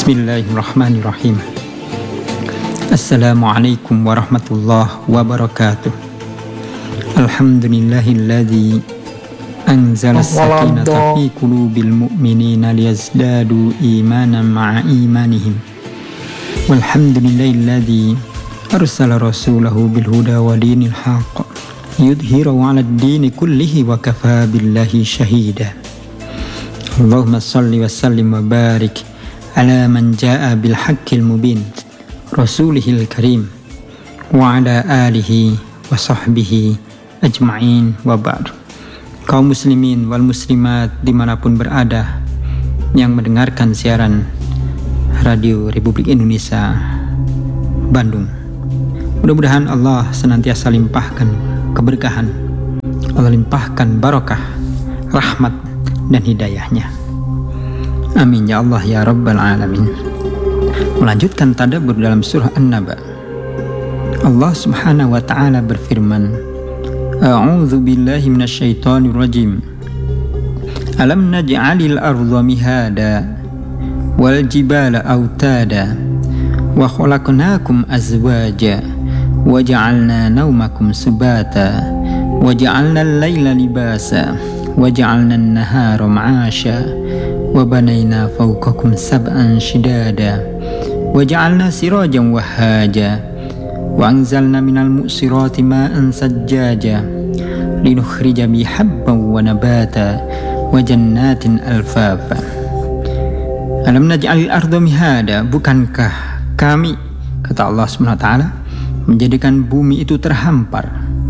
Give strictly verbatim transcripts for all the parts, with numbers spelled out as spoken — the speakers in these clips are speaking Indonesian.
Bismillahirrahmanirrahim. Assalamualaikum warahmatullahi wabarakatuh. Alhamdulillahilladzi anzala as-sakinata fi qulubil mu'minina liyazdadu imanan ma'a imanihim. Walhamdulillahilladzi arsala rasulahu bil huda wa dinil haqq yudhhirahu 'alad dini kullihi wa kafaa billahi shahida. Allahumma shalli wa sallim wa barik ala man jaa bil haqqil mubin rasulihil karim wa ala alihi wa sahbihi ajma'in wa ba'd. Kaum muslimin wal muslimat dimanapun berada yang mendengarkan siaran Radio Republik Indonesia Bandung, mudah-mudahan Allah senantiasa limpahkan keberkahan, Allah limpahkan barakah, rahmat dan hidayahnya. Amin ya Allah ya Rabbal Alamin. Melanjutkan tadabbur dalam surah An-Naba, Allah subhanahu wa ta'ala berfirman, A'udzu billahi minasyaitonir rajim. Alam naj'alil arda mihada wal jibala autada wa khalaqnakum azwaja wa ja'alna naumakum subata wa ja'alna al-laila libasa wa ja'alna an-nahara ma'asha wa banayna fawqakum sab'an shidada wa ja'alna sirajan wahaja wa anzalna minal mu'sirati ma'an sajjaja linukhrija bi habban wa nabata wa jannatin alfafa. Alam naj'alil arda mihada, bukankah kami, kata Allah subhanahu wa taala, menjadikan bumi itu terhampar,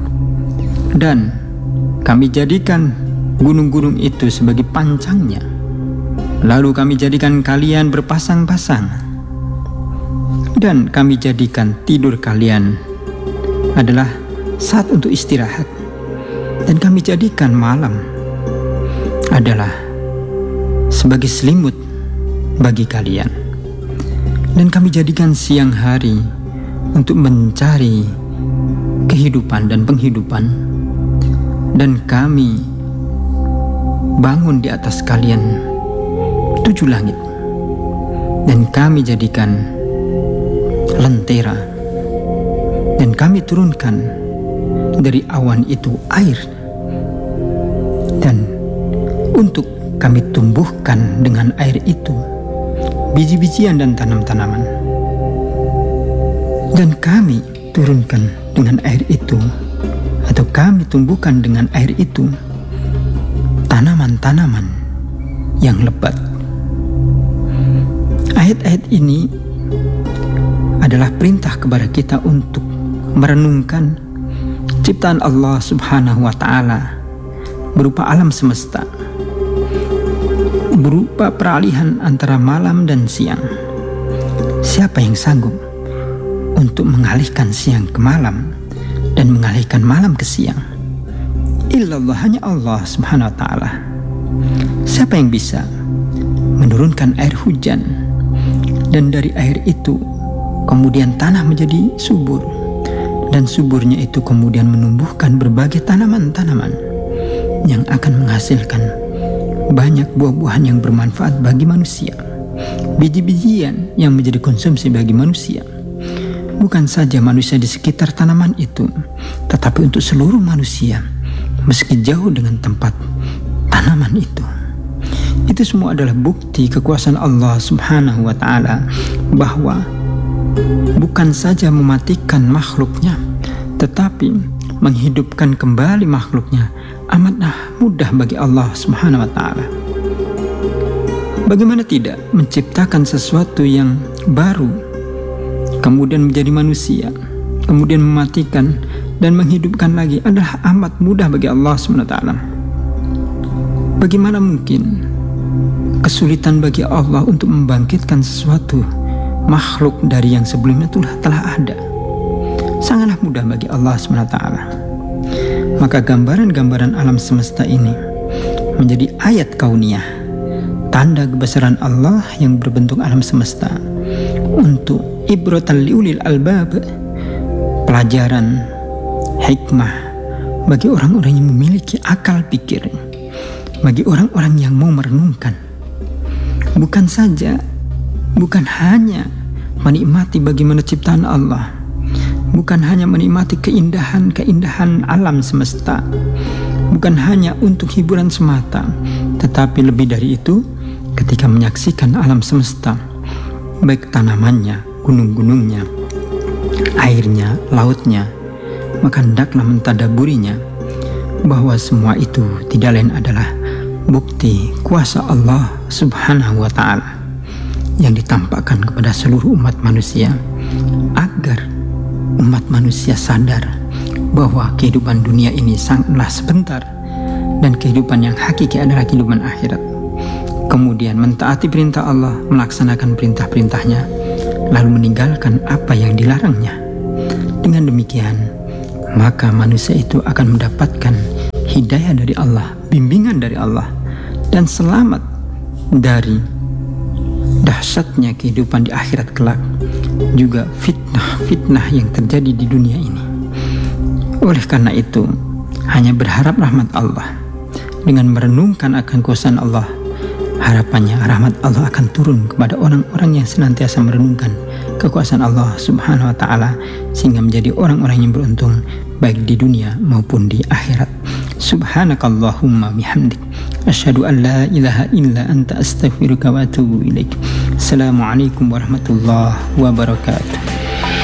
dan kami jadikan gunung-gunung itu sebagai pancangnya. Lalu kami jadikan kalian berpasang-pasang, dan kami jadikan tidur kalian adalah saat untuk istirahat, dan kami jadikan malam adalah sebagai selimut bagi kalian, dan kami jadikan siang hari untuk mencari kehidupan dan penghidupan, dan kami bangun di atas kalian tujuh langit, dan kami jadikan lentera, dan kami turunkan dari awan itu air, dan untuk kami tumbuhkan dengan air itu biji-bijian dan tanam-tanaman, dan kami turunkan dengan air itu, atau kami tumbuhkan dengan air itu tanaman-tanaman yang lebat. Ayat-ayat ini adalah perintah kepada kita untuk merenungkan ciptaan Allah subhanahu wa ta'ala berupa alam semesta, berupa peralihan antara malam dan siang. Siapa yang sanggup untuk mengalihkan siang ke malam dan mengalihkan malam ke siang? Illallah, hanya Allah subhanahu wa ta'ala. Siapa yang bisa menurunkan air hujan, dan dari air itu kemudian tanah menjadi subur, dan suburnya itu kemudian menumbuhkan berbagai tanaman-tanaman yang akan menghasilkan banyak buah-buahan yang bermanfaat bagi manusia, biji-bijian yang menjadi konsumsi bagi manusia. Bukan saja manusia di sekitar tanaman itu, tetapi untuk seluruh manusia meski jauh dengan tempat tanaman itu. Itu semua adalah bukti kekuasaan Allah subhanahu wa ta'ala, bahwa bukan saja mematikan makhluknya, tetapi menghidupkan kembali makhluknya amatlah mudah bagi Allah subhanahu wa ta'ala. Bagaimana tidak menciptakan sesuatu yang baru, kemudian menjadi manusia, kemudian mematikan dan menghidupkan lagi, adalah amat mudah bagi Allah subhanahu wa ta'ala. Bagaimana mungkin kesulitan bagi Allah untuk membangkitkan sesuatu makhluk dari yang sebelumnya telah, telah ada? Sangatlah mudah bagi Allah subhanahu wa taala. Maka gambaran-gambaran alam semesta ini menjadi ayat kauniyah, tanda kebesaran Allah yang berbentuk alam semesta, untuk ibratan liulil albab, pelajaran hikmah bagi orang-orang yang memiliki akal pikir, bagi orang-orang yang mau merenungkan. Bukan saja bukan hanya menikmati bagaimana ciptaan Allah, bukan hanya menikmati keindahan-keindahan alam semesta, bukan hanya untuk hiburan semata, tetapi lebih dari itu, ketika menyaksikan alam semesta, baik tanamannya, gunung-gunungnya, airnya, lautnya, maka hendaklah mentadaburinya bahwa semua itu tidak lain adalah bukti kuasa Allah Subhanahu wa Ta'ala yang ditampakkan kepada seluruh umat manusia, agar umat manusia sadar bahwa kehidupan dunia ini sangatlah sebentar dan kehidupan yang hakiki adalah kehidupan akhirat. Kemudian mentaati perintah Allah, melaksanakan perintah-perintahnya, lalu meninggalkan apa yang dilarangnya. Dengan demikian, maka manusia itu akan mendapatkan hidayah dari Allah, bimbingan dari Allah, dan selamat dari dahsyatnya kehidupan di akhirat kelak, juga fitnah-fitnah yang terjadi di dunia ini. Oleh karena itu, hanya berharap rahmat Allah dengan merenungkan akan kuasa Allah. Harapannya rahmat Allah akan turun kepada orang-orang yang senantiasa merenungkan kekuasaan Allah Subhanahu wa Ta'ala, sehingga menjadi orang-orang yang beruntung baik di dunia maupun di akhirat. Subhanakallahumma bihamdik, asyhadu an la ilaha illa anta astaghfiruka wa atubu ilaik. Assalamualaikum warahmatullahi wabarakatuh.